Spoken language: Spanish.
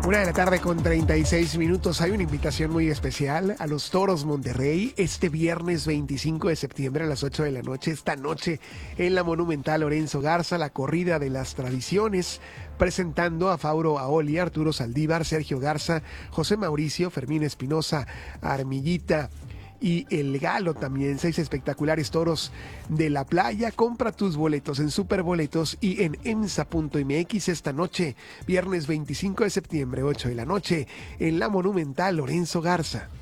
1:36 p.m. Hay una invitación muy especial a los Toros Monterrey este viernes 25 de septiembre a las 8 de la noche. Esta noche en la Monumental Lorenzo Garza, la corrida de las tradiciones, presentando a Fauro Aoli, Arturo Saldívar, Sergio Garza, José Mauricio, Fermín Espinosa, Armillita y El Galo también. 6 espectaculares toros de la playa. Compra tus boletos en Superboletos y en emsa.mx esta noche, viernes 25 de septiembre, 8 de la noche, en la Monumental Lorenzo Garza.